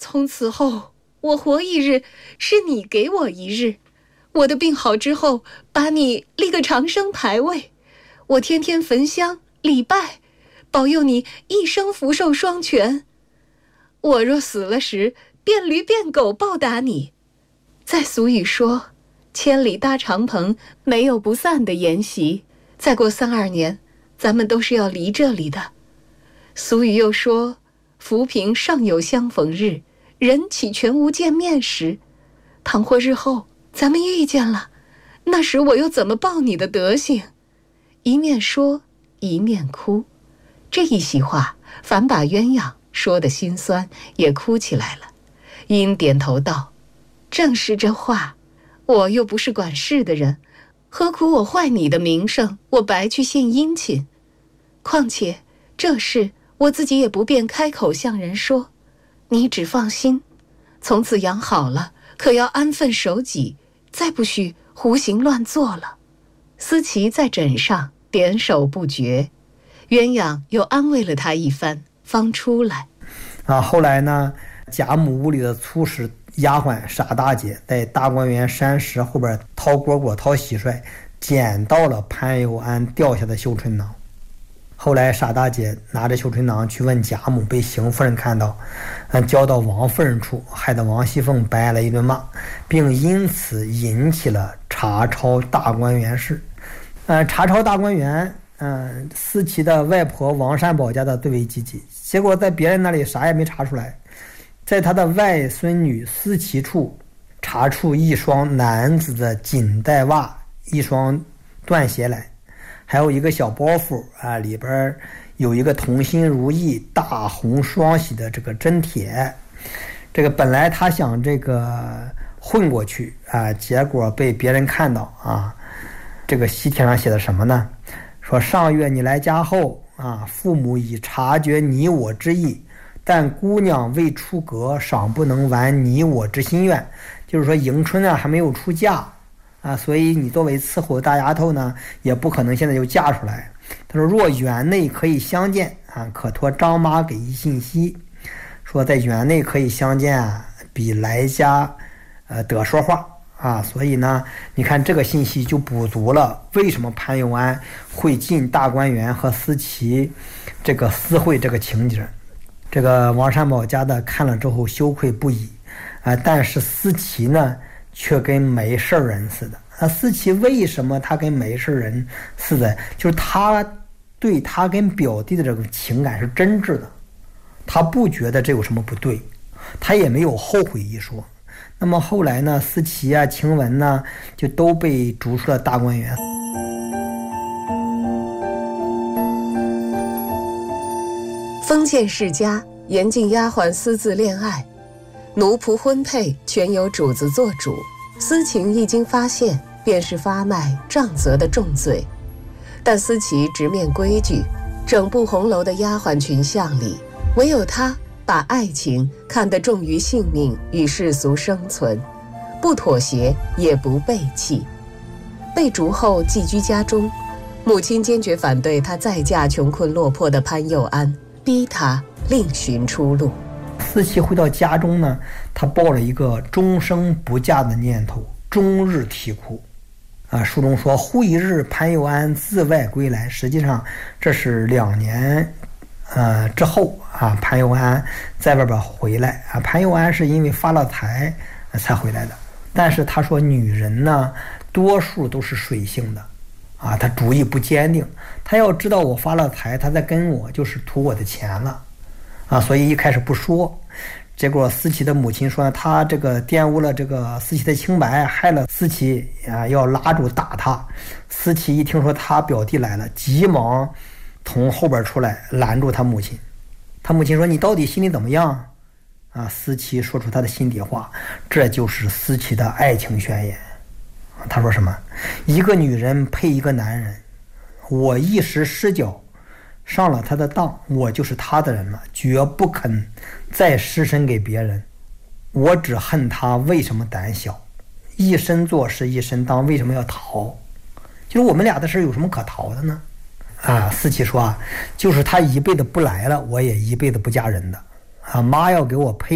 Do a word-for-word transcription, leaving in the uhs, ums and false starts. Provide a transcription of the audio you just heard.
从此后，我活一日，是你给我一日。我的病好之后，把你立个长生牌位，我天天焚香礼拜，保佑你一生福寿双全。我若死了时，变驴变狗报答你。再俗语说，千里搭长棚，没有不散的筵席。再过三二年，咱们都是要离这里的。俗语又说，浮萍尚有相逢日，人岂全无见面时。倘或日后咱们遇见了，那时我又怎么报你的德行？一面说一面哭，这一席话反把鸳鸯说得心酸，也哭起来了。因点头道：正是这话，我又不是管事的人，何苦我坏你的名声，我白去献殷勤？况且这事我自己也不便开口向人说，你只放心，从此养好了，可要安分守己，再不许胡行乱做了。思琪在枕上点首不绝，鸳鸯又安慰了他一番，方出来。 啊，后来呢，贾母屋里的粗使丫鬟傻大姐在大观园山石后边掏蝈蝈、掏蟋蟀，捡到了潘有安掉下的绣春囊。后来傻大姐拿着绣春囊去问贾母，被邢夫人看到，嗯，交到王夫人处，害得王熙凤挨了一顿骂，并因此引起了查抄大观园事。呃，查抄大观园，嗯、呃，思琪的外婆王善保家的最为积极，结果在别人那里啥也没查出来，在他的外孙女思琪处查出一双男子的锦带袜，一双缎鞋来，还有一个小包袱啊，里边有一个同心如意、大红双喜的这个真帖。这个本来他想这个混过去啊，结果被别人看到啊。这个喜帖上写的什么呢？说上月你来家后啊，父母已察觉你我之意，但姑娘未出阁，尚不能完你我之心愿。就是说迎春啊还没有出嫁啊，所以你作为伺候大丫头呢，也不可能现在就嫁出来。他说若园内可以相见啊，可托张妈给一信息，说在园内可以相见啊，比来家呃得说话啊。所以呢，你看这个信息就补足了为什么潘有安会进大观园和思琪这个私会这个情节。这个王善保家的看了之后羞愧不已啊，但是思琪呢却跟没事人似的。那思琪为什么他跟没事人似的？就是他对他跟表弟的这个情感是真挚的，他不觉得这有什么不对，他也没有后悔一说。那么后来呢，思琪啊、晴雯呢，就都被逐出了大观园。 封建世家严禁丫鬟私自恋爱，奴仆婚配全由主子做主。思晴一经发现，便是发卖杖责的重罪。但思琪直面规矩，整部红楼的丫鬟群像里，唯有她把爱情看得重于性命与世俗生存，不妥协也不背弃。被逐后寄居家中，母亲坚决反对她再嫁穷困落魄的潘有安，逼她另寻出路。 思琪回到家中呢，她抱了一个终生不嫁的念头，终日啼哭。啊，书中说忽一日潘有安自外归来，实际上这是两年呃之后啊，潘有安在外边回来啊。潘有安是因为发了财才回来的，但是他说女人呢多数都是水性的啊，她主意不坚定，她要知道我发了财，她在跟我就是图我的钱了啊，所以一开始不说。结果思琪的母亲说他这个玷污了这个思琪的清白，害了思琪啊，要拉住打他。思琪一听说他表弟来了，急忙从后边出来拦住他母亲。他母亲说你到底心里怎么样啊？思琪说出他的心底话，这就是思琪的爱情宣言。他说什么？一个女人配一个男人，我一时失脚上了他的当，我就是他的人了，绝不肯再失身给别人。我只恨他为什么胆小，一身做事一身当，为什么要逃？就是我们俩的事有什么可逃的呢？啊，思琪说啊，就是他一辈子不来了，我也一辈子不嫁人的啊，妈要给我配